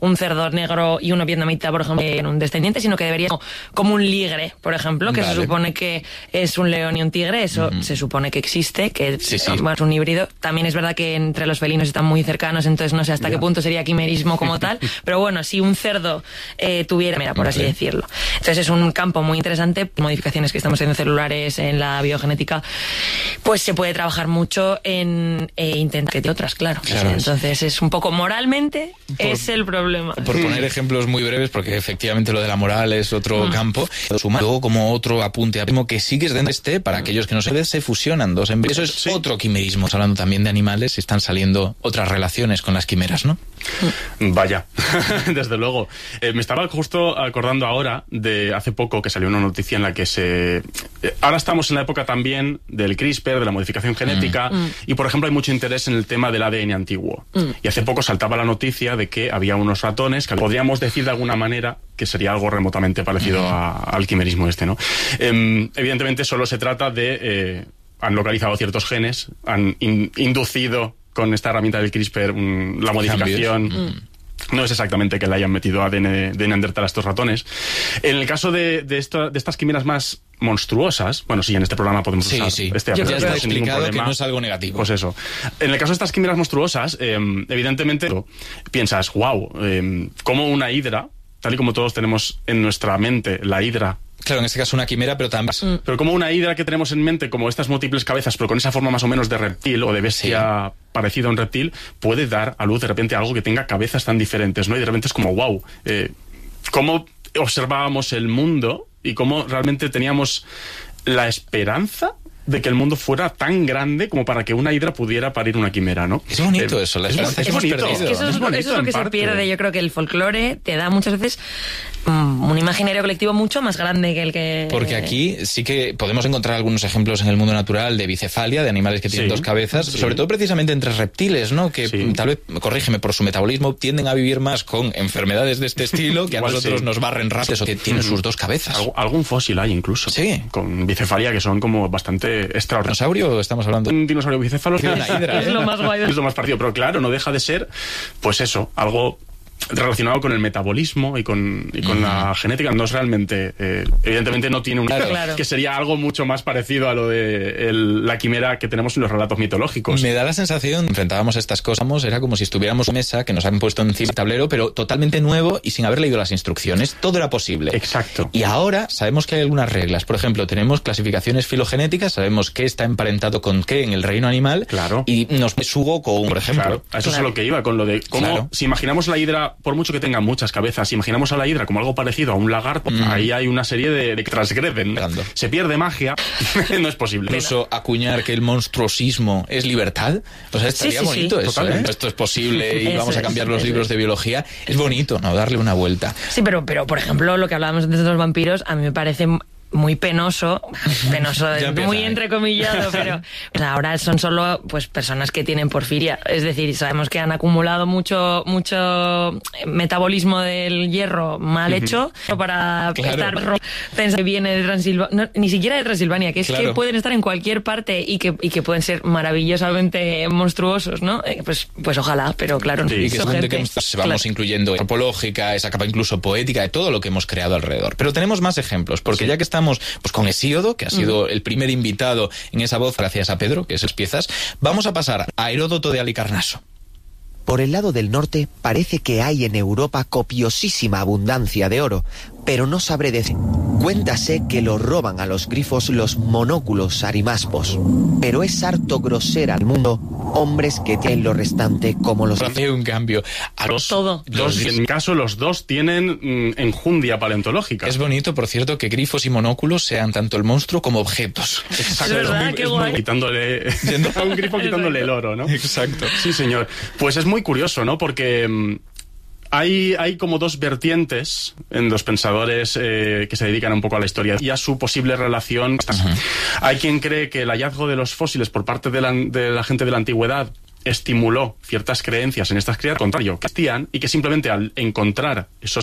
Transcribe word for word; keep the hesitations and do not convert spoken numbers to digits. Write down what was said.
un cerdo negro y uno vietnamita, por ejemplo, en un descendiente, sino que debería ser como un ligre, por ejemplo, que vale. se supone que es un león y un tigre, eso uh-huh. se supone que existe, que sí, sí. es más un híbrido. También es verdad que entre los felinos están muy cercanos, entonces no sé hasta yeah. qué punto sería quimerismo como tal, pero bueno, si un cerdo eh, tuviera, mira, por así okay. decirlo. Entonces es un campo muy interesante, modificaciones que estamos haciendo celulares en la biogenética, pues se puede trabajar mucho en eh, intentar que otras, claro. claro entonces es un poco moralmente, por, es el problema. Por poner ejemplos muy breves, porque efectivamente lo de la moral es otro mm. campo, luego como otro apunte a que sí que es dentro de este, para aquellos que no se se fusionan dos embriones. Eso es sí. otro quimerismo. Hablando también de animales, están saliendo otras relaciones con las quimeras, ¿no? Vaya, desde luego. Eh, me estaba justo acordando ahora de hace poco que salió una noticia en la que se... Eh, ahora estamos en la época también del CRISPR, de la modificación genética, mm. y por ejemplo hay mucho interés en el tema del A D N antiguo. Mm. Y hace poco saltaba la noticia de que había unos ratones que podríamos decir de alguna manera que sería algo remotamente parecido mm. a, al quimerismo este, ¿no? Eh, evidentemente solo se trata de... Eh, han localizado ciertos genes, han in, inducido con esta herramienta del CRISPR um, la modificación. Mm. No es exactamente que le hayan metido A D N de Neandertal a estos ratones. En el caso de, de, esto, de estas quimeras más monstruosas, bueno, sí, en este programa podemos sí, usar sí. este ya está explicado que no es algo negativo. Pues eso. En el caso de estas quimeras monstruosas, eh, evidentemente piensas, wow, eh, como una hidra, tal y como todos tenemos en nuestra mente la hidra. Claro, en este caso una quimera, pero también... Mm. Pero como una hidra que tenemos en mente, como estas múltiples cabezas, pero con esa forma más o menos de reptil o de bestia sí. parecida a un reptil, puede dar a luz de repente algo que tenga cabezas tan diferentes, ¿no? Y de repente es como, wow, eh, cómo observábamos el mundo y cómo realmente teníamos la esperanza de que el mundo fuera tan grande como para que una hidra pudiera parir una quimera, ¿no? Es bonito eh, eso, la esperanza es, es bonito. Es que eso es, es, bonito, eso es lo que se pierde. Yo creo que el folclore te da muchas veces um, un imaginario colectivo mucho más grande que el que... Porque aquí sí que podemos encontrar algunos ejemplos en el mundo natural de bicefalia, de animales que tienen sí, dos cabezas, sí. sobre todo precisamente entre reptiles, ¿no? Que sí. tal vez, corrígeme, por su metabolismo tienden a vivir más con enfermedades de este estilo que a nosotros sí. nos barren rápido, o que tienen mm. sus dos cabezas. Alg- algún fósil hay incluso. Sí. Con bicefalia que son como bastante extraordinarios. ¿Dinosaurio o estamos hablando? Un dinosaurio bicéfalo. Una hidra, es, ¿eh? lo más guay. Es lo más parecido, pero claro, no deja de ser, pues eso, algo relacionado con el metabolismo y con, y con uh-huh. la genética. No es realmente, eh, evidentemente no tiene un... Claro. Claro. Que sería algo mucho más parecido a lo de el, la quimera que tenemos en los relatos mitológicos. Me da la sensación, enfrentábamos estas cosas, era como si estuviéramos en mesa que nos han puesto encima del tablero, pero totalmente nuevo y sin haber leído las instrucciones. Todo era posible. Exacto. Y ahora sabemos que hay algunas reglas. Por ejemplo, tenemos clasificaciones filogenéticas, sabemos qué está emparentado con qué en el reino animal. Claro. Y nos sugo con, por ejemplo. Claro. A eso claro. es lo que iba, con lo de cómo, claro. si imaginamos la hidra, por mucho que tenga muchas cabezas, si imaginamos a la hidra como algo parecido a un lagarto, mm. ahí hay una serie de, de que transgreden. Grando. Se pierde magia, no es posible. Incluso acuñar que el monstruosismo es libertad, o sea, estaría sí, sí, bonito sí. eso, ¿eh? Esto es posible y eso vamos a cambiar es, los libros es. de biología. Es bonito, ¿no? Darle una vuelta. Sí, pero, pero por ejemplo, lo que hablábamos antes de los vampiros, a mí me parece muy penoso, penoso, empieza, muy entrecomillado, pero o sea, ahora son solo pues personas que tienen porfiria, es decir, sabemos que han acumulado mucho mucho metabolismo del hierro mal hecho uh-huh. para claro. estar pensando que viene de Transilvania, no, ni siquiera de Transilvania, que es claro. que pueden estar en cualquier parte y que y que pueden ser maravillosamente monstruosos, ¿no? Eh, pues pues ojalá, pero claro, sí, y que, gente, que vamos claro. incluyendo antropológica, esa capa incluso poética de todo lo que hemos creado alrededor. Pero tenemos más ejemplos, porque sí. ya que estamos pues con Hesíodo, que ha sido uh-huh. el primer invitado en esa voz, gracias a Pedro, que es esas piezas, vamos a pasar a Heródoto de Halicarnaso. Por el lado del norte parece que hay en Europa copiosísima abundancia de oro, pero no sabré decir. Cuéntase que lo roban a los grifos los monóculos arimaspos, pero es harto grosera al mundo hombres que tienen lo restante como los... Hace un cambio. A los, Todo. Los, en mi caso, los dos tienen mm, enjundia paleontológica. Es bonito, por cierto, que grifos y monóculos sean tanto el monstruo como objetos. Exacto. Es verdad, qué guay. Quitándole, a un grifo quitándole el oro, ¿no? Exacto. Sí, señor. Pues es muy curioso, ¿no? Porque... Mm, Hay, hay como dos vertientes en los pensadores eh, que se dedican un poco a la historia y a su posible relación. Uh-huh. Hay quien cree que el hallazgo de los fósiles por parte de la, de la gente de la antigüedad estimuló ciertas creencias en estas criaturas, al contrario, que existían y que simplemente al encontrar esos